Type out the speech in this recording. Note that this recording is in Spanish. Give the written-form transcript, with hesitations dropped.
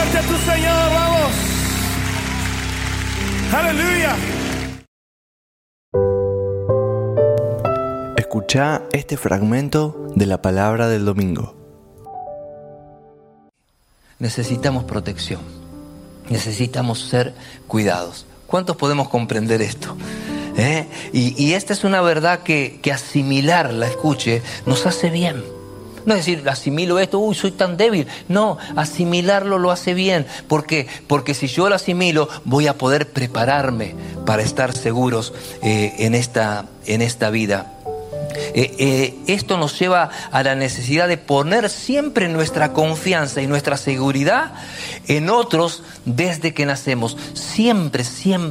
fuerte a tu Señor, vamos. Aleluya. Escuchá este fragmento de la palabra del domingo. Necesitamos protección. Necesitamos ser cuidados. ¿Cuántos podemos comprender esto? Y esta es una verdad que asimilarla, escuche, nos hace bien. No es decir, asimilo esto, uy, soy tan débil. No, asimilarlo lo hace bien. ¿Por qué? Porque si yo lo asimilo, voy a poder prepararme para estar seguros en esta vida. Esto nos lleva a la necesidad de poner siempre nuestra confianza y nuestra seguridad en otros desde que nacemos. Siempre